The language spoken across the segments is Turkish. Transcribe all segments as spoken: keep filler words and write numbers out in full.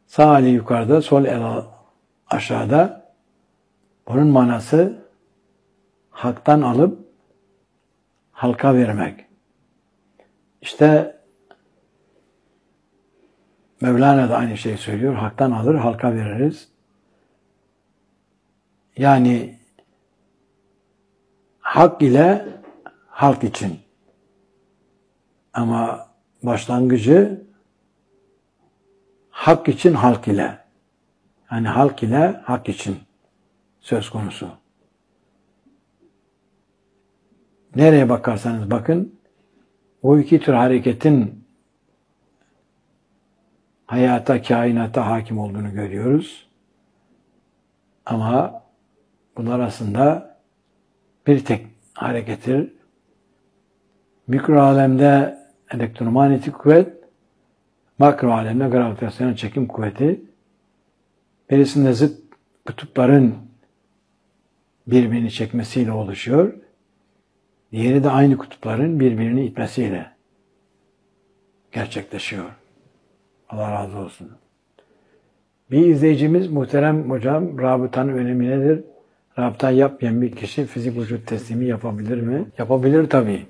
Sağ eli yukarıda, sol el aşağıda. Bunun manası haktan alıp halka vermek. İşte Mevlana da aynı şeyi söylüyor. Haktan alır, halka veririz. Yani hak ile halk için. Ama başlangıcı hak için halk ile. Yani halk ile hak için söz konusu. Nereye bakarsanız bakın, o iki tür hareketin hayata, kainata hakim olduğunu görüyoruz. Ama bunlar aslında bir tek harekettir. Mikro alemde elektromanyetik kuvvet, makro alemde gravitasyonel çekim kuvveti. Birisinde zıt kutupların birbirini çekmesiyle oluşuyor. Diğeri de aynı kutupların birbirini itmesiyle gerçekleşiyor. Allah razı olsun. Bir izleyicimiz, muhterem hocam, rabıtanın önemi nedir? Rabıta yapmayan bir kişi fizik vücut teslimi yapabilir mi? Yapabilir tabii.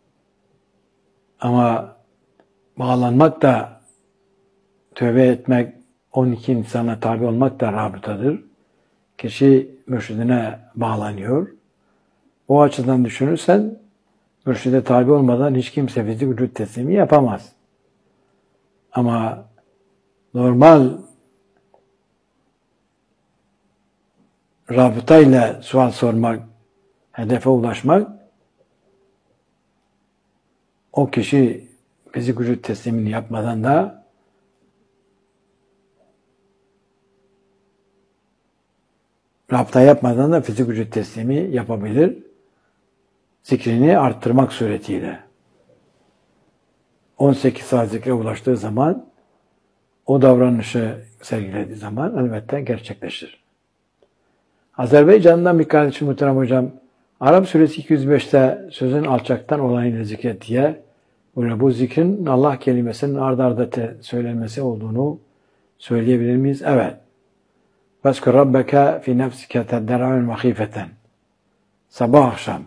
Ama bağlanmak da, tövbe etmek, on iki insana tabi olmak da rabıtadır. Kişi mürşidine bağlanıyor. O açıdan düşünürsen, mürşide tabi olmadan hiç kimse fizik vücut teslimi yapamaz. Ama normal rabıtayla sual sormak, hedefe ulaşmak, o kişi fizik vücut teslimini yapmadan da rabıta yapmadan da fizik vücut teslimi yapabilir. Zikrini arttırmak suretiyle. on sekiz saat zikre ulaştığı zaman, o davranışı sergilediği zaman elbette gerçekleşir. Azerbaycan'dan bir kardeşim muhterem hocam, Arap suresi iki yüz beşte sözün alçaktan olayını zikret diye buyuruyor. Bu zikrin Allah kelimesinin ard arda söylenmesi olduğunu söyleyebilir miyiz? Evet. Vezkur rabbeke fi nefsike tedder'an ve hifeten. Sabah akşam.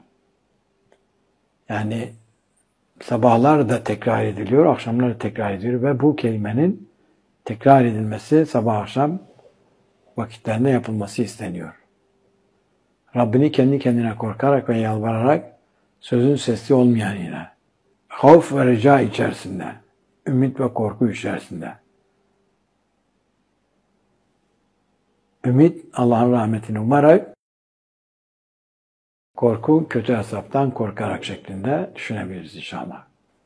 Yani sabahlar da tekrar ediliyor, akşamlar da tekrar ediliyor ve bu kelimenin tekrar edilmesi sabah akşam vakitlerinde yapılması isteniyor. Rabbini kendi kendine korkarak ve yalvararak sözün sesli olmayan yine. Havf ve rica içerisinde, ümit ve korku içerisinde. Ümit Allah'ın rahmetini umarak, korku kötü hesaptan korkarak şeklinde düşünebiliriz inşallah.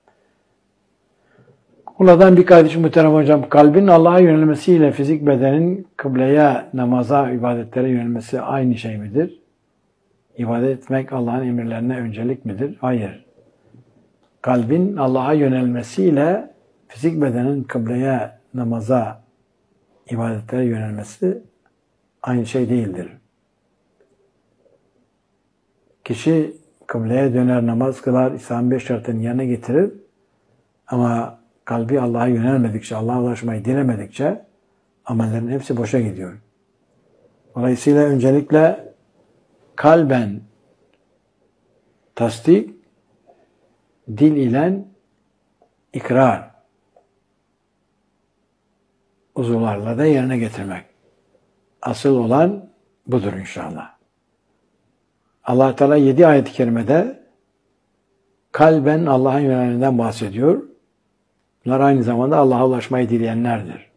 Buradan bir kardeşim muhterem hocam, kalbin Allah'a yönelmesiyle fizik bedenin kıbleye, namaza, ibadetlere yönelmesi aynı şey midir? İbadet etmek Allah'ın emirlerine öncelik midir? Hayır. Kalbin Allah'a yönelmesiyle fizik bedenin kıbleye, namaza, ibadetlere yönelmesi aynı şey değildir. Kişi kıbleye döner, namaz kılar, İslam'ın beş şartını yerine getirir ama kalbi Allah'a yönelmedikçe, Allah'a ulaşmayı dilemedikçe amellerin hepsi boşa gidiyor. Dolayısıyla öncelikle kalben tasdik, dil ile ikrar, uzuvlarla da yerine getirmek. Asıl olan budur inşallah. Allah Teala yedi ayet-i kerimede kalben Allah'a yönelenden bahsediyor. Bunlar aynı zamanda Allah'a ulaşmayı dileyenlerdir.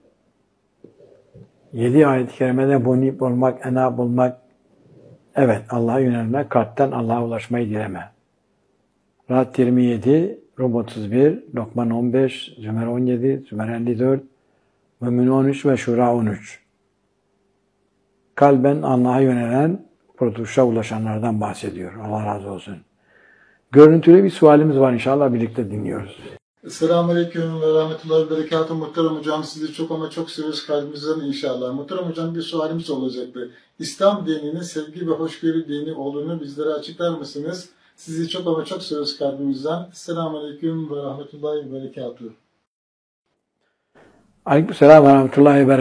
Yedi ayet-i kerimede munib olmak, enab olmak, evet Allah'a yönelmek, kalpten Allah'a ulaşmayı dileme. Ra'd yirmi yedi, Rum otuz bir, Lokman on beş, Zümer on yedi, Zümer elli dört, Mümin on üç ve Şura on üç. Kalben Allah'a yönelen, kurtuluşa ulaşanlardan bahsediyor. Allah razı olsun. Görüntülü bir sualimiz var inşallah birlikte dinliyoruz. Selamünaleyküm ve rahmetullahi ve berekatuhu. Muhterem hocam, sizi çok ama çok seviyoruz kalbimizden inşallah. Muhterem hocam, bir sualimiz olacaktı. İslam dininin sevgi ve hoşgörü dini olduğunu bizlere açıklar mısınız? Sizi çok ama çok seviyoruz kalbimizden. Selamünaleyküm ve rahmetullahi ve berekatuhu. Aleykümselam ve rahmetullahi ve berekatuhu.